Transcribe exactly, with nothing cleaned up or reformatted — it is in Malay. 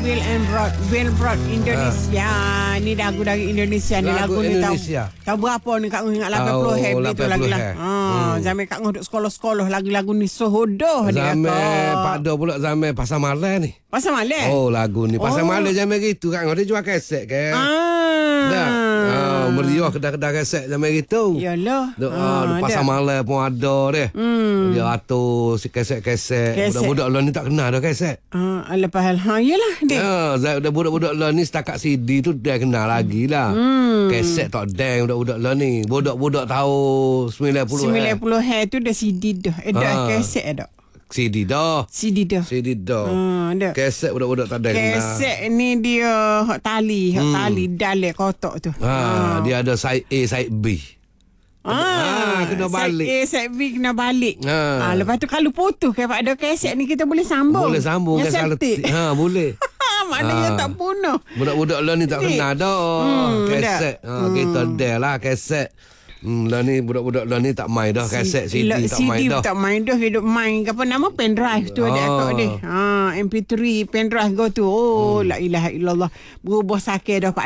Bill and Broad, Bill Broad Indonesia. Ha. Ni lagu dari Indonesia ni. Lagu Lagu ni tahu Indonesia. tahu berapa ni Kak Ngah ingat lapan puluh Oh, happy tu lapan lagi puluh lah. hair. Ha, Hmm. zaman Kak Ngah duduk sekolah-sekolah lagu-lagu ni sohodoh dia. Zaman Kak. Pak Do pula zaman Pasar Malam ni. Pasal malam. Oh, lagu ni Pasar Oh. Malam zaman gitu kan. Dia jual kaset ke. Ah. Dah. Oh, meriah kedai-kedai kaset zaman gitu. Yalah. Duk, ah, duk Pasar Malam pun ada dia. Hmm. Dia atur si kaset-kaset. Kaset. Budak-budak lah ni tak kenal dah kaset. Ah, lepas hal. Ha, yalah dia. Ya, saya dah budak-budak lah ni setakat C D tu dah kenal lagi lah. Hmm. Kaset tak dang budak-budak lah ni. Budak-budak tahu sembilan puluh. sembilan puluh hair tu dah C D dah. Eh dah Ah. kaset dah. C D dah. C D dah. C D dah. Ah, dah. Kaset budak-budak tak dang kenal. Kaset ni dia hak tali, hak Hmm. tali dalek kotak tu. Ha, dia ada side A, side B. Ah, kena balik. Set A, set B kena balik. Ha. Ah, lepas tu kalau putus ke pada kaset ni kita boleh sambung. Boleh sambung Yang kan kalau septik. ha boleh. Maknanya Ah. tak punah. Budak-budak lah ni tak Ni. kenal dah. Hmm, Kaset. Ha, kita dah lah kaset. Hmm, lah ni budak-budak lah ni tak main dah kaset C D La- tak main C D dah. tak main dah. Hidup main apa nama pendrive tu ada Ah. akak dia. Ha, M P three pendrive go tu. Oh, Hmm. la ilaha illallah. Berubah sakit dah Pak